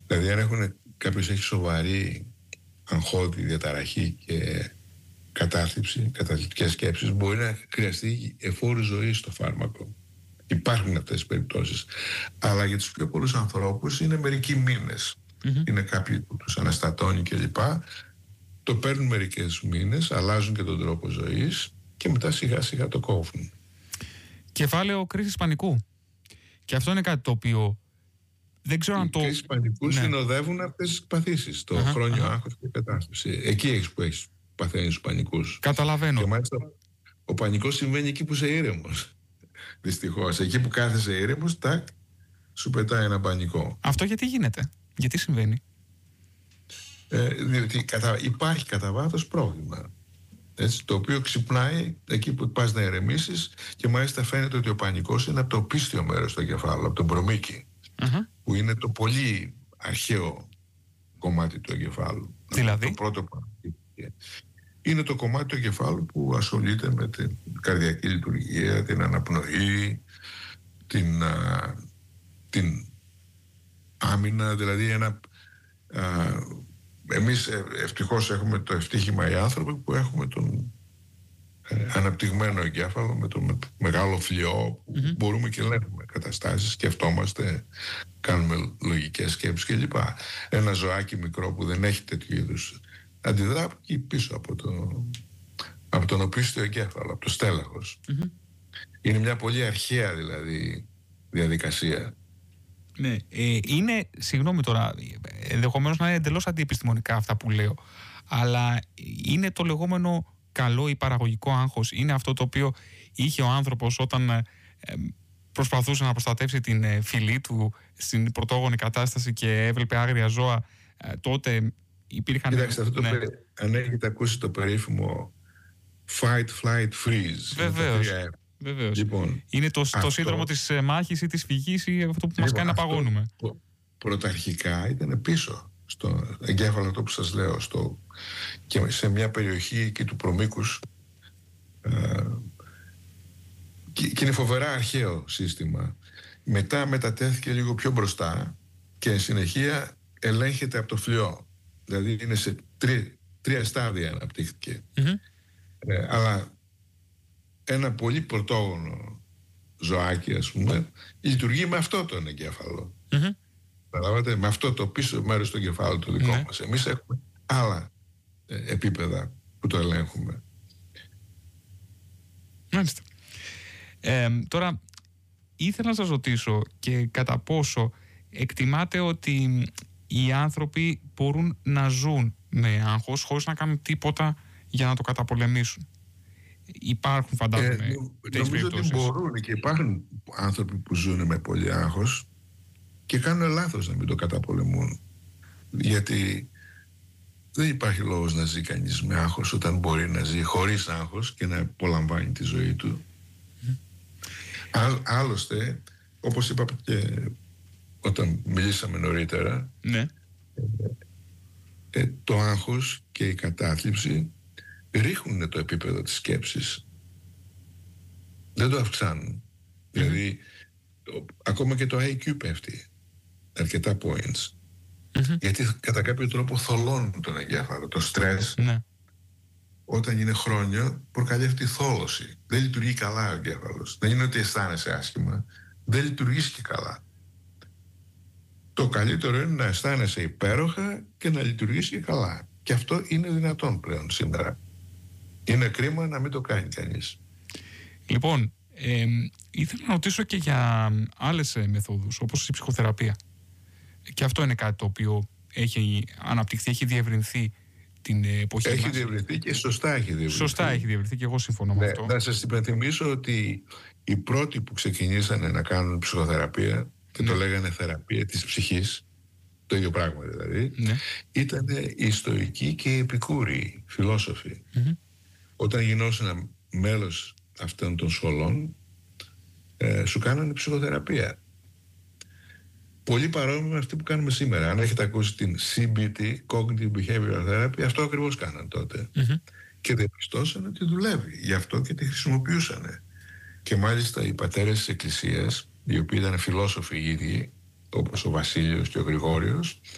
Δηλαδή αν κάποιος έχει σοβαρή αγχώδη διαταραχή και κατάθλιψη, καταθλιπτικές σκέψεις, μπορεί να χρειαστεί εφόρου ζωή στο φάρμακο. Υπάρχουν αυτές τις περιπτώσεις. Αλλά για τους πιο πολλούς ανθρώπους είναι μερικοί μήνες. Είναι κάποιοι που τους αναστατώνει κλπ. Το παίρνουν μερικές μήνες, αλλάζουν και τον τρόπο ζωής και μετά σιγά σιγά το κόβουν. Κεφάλαιο κρίσης πανικού. Και αυτό είναι κάτι το οποίο δεν ξέρω αν το... Οι κρίσεις πανικού συνοδεύουν αυτές τις παθήσεις. Το χρόνιο άγχος και η κατάσταση. Εκεί που έχεις παθαίνει τους πανικούς. Καταλαβαίνω. Και μάλιστα ο πανικός συμβαίνει εκεί που είσαι ήρεμος. Δυστυχώς. Εκεί που κάθεσαι ήρεμος, σου πετάει ένα πανικό. Αυτό γιατί γίνεται? Γιατί συμβαίνει? Διότι υπάρχει κατά βάθος πρόβλημα. Έτσι, το οποίο ξυπνάει εκεί που πας να ηρεμήσεις και μάλιστα φαίνεται ότι ο πανικός είναι από το πίστιο μέρος του εγκεφάλου, από τον προμήκη, που είναι το πολύ αρχαίο κομμάτι του εγκεφάλου. Δηλαδή? Το πρώτο είναι το κομμάτι του εγκεφάλου που ασχολείται με την καρδιακή λειτουργία, την αναπνοή, την άμυνα, δηλαδή εμείς ευτυχώς έχουμε το ευτύχημα οι άνθρωποι που έχουμε τον αναπτυγμένο εγκέφαλο με το μεγάλο φλοιό που μπορούμε και ελέγχουμε καταστάσεις, σκεφτόμαστε, κάνουμε λογικές σκέψεις κλπ. Ένα ζωάκι μικρό που δεν έχει τέτοιου είδους αντιδρά εκεί πίσω από τον οπίστιο εγκέφαλο, από το στέλεχος. Είναι μια πολύ αρχαία δηλαδή διαδικασία. Ναι, είναι, συγγνώμη τώρα, ενδεχομένως να είναι εντελώς αντιεπιστημονικά αυτά που λέω, αλλά είναι το λεγόμενο καλό ή παραγωγικό άγχος. Είναι αυτό το οποίο είχε ο άνθρωπος όταν προσπαθούσε να προστατεύσει την φυλή του στην πρωτόγονη κατάσταση και έβλεπε άγρια ζώα. Τότε υπήρχαν... Κοιτάξτε, αυτό αν έχετε ακούσει το περίφημο fight, flight, freeze. Βεβαίως. Λοιπόν, είναι το σύνδρομο της μάχης ή της φυγής ή αυτό που μας κάνει να παγώνουμε. Πρωταρχικά ήταν πίσω στο εγκέφαλο, αυτό που σας λέω, και σε μια περιοχή εκεί του προμήκους, και είναι φοβερά αρχαίο σύστημα. Μετά μετατέθηκε λίγο πιο μπροστά και εν συνεχεία ελέγχεται από το φλοιό. Δηλαδή είναι σε τρία στάδια αναπτύχθηκε. Αλλά ένα πολύ πρωτόγονο ζωάκι, ας πούμε, λειτουργεί με αυτό τον εγκέφαλο. Καταλάβατε, με αυτό το πίσω μέρος του εγκεφάλου το δικό μας. Εμείς έχουμε άλλα επίπεδα που το ελέγχουμε. Μάλιστα. Τώρα, ήθελα να σας ρωτήσω και κατά πόσο εκτιμάτε ότι οι άνθρωποι μπορούν να ζουν με άγχος χωρίς να κάνουν τίποτα για να το καταπολεμήσουν. Υπάρχουν, φαντάζομαι, τέτοιες νομίζω περιπτώσεις? ότι μπορούν και υπάρχουν άνθρωποι που ζουν με πολύ άγχος και κάνουν λάθος να μην το καταπολεμούν. Γιατί δεν υπάρχει λόγος να ζει κανείς με άγχος όταν μπορεί να ζει χωρίς άγχος και να απολαμβάνει τη ζωή του. Άλλωστε, όπως είπα και όταν μιλήσαμε νωρίτερα, το άγχος και η κατάθλιψη ρίχνουν το επίπεδο της σκέψης. Δεν το αυξάνουν. Δηλαδή, ακόμα και το IQ πέφτει αρκετά points. Γιατί κατά κάποιο τρόπο θολώνουν τον εγκέφαλο. Το στρες, όταν είναι χρόνιο, προκαλεί αυτή η θόλωση. Δεν λειτουργεί καλά ο εγκέφαλος. Δεν είναι ότι αισθάνεσαι άσχημα. Δεν λειτουργείς και καλά. Το καλύτερο είναι να αισθάνεσαι υπέροχα και να λειτουργείς και καλά. Και αυτό είναι δυνατόν πλέον σήμερα. Είναι κρίμα να μην το κάνει κανείς. Λοιπόν, ήθελα να ρωτήσω και για άλλες μεθόδους, όπως η ψυχοθεραπεία. Και αυτό είναι κάτι το οποίο έχει αναπτυχθεί, έχει διευρυνθεί την εποχή μας. Έχει διευρυνθεί και σωστά έχει διευρυνθεί. Σωστά έχει διευρυνθεί και εγώ συμφωνώ με αυτό. Να σας υπενθυμίσω ότι οι πρώτοι που ξεκινήσανε να κάνουν ψυχοθεραπεία και το λέγανε θεραπεία της ψυχής, το ίδιο πράγμα δηλαδή, ήταν οι στοικοί και οι επικούροι φιλόσοφοι. Όταν γινόσουν μέλος αυτών των σχολών, σου κάνανε ψυχοθεραπεία. Πολύ παρόμοια με αυτή που κάνουμε σήμερα. Αν έχετε ακούσει την CBT, Cognitive Behavioral Therapy, αυτό ακριβώς κάναν τότε. Και διαπιστώσαν ότι δουλεύει. Γι' αυτό και τη χρησιμοποιούσαν. Και μάλιστα οι πατέρες της Εκκλησίας, οι οποίοι ήταν φιλόσοφοι οι ίδιοι, όπως ο Βασίλειος και ο Γρηγόριος,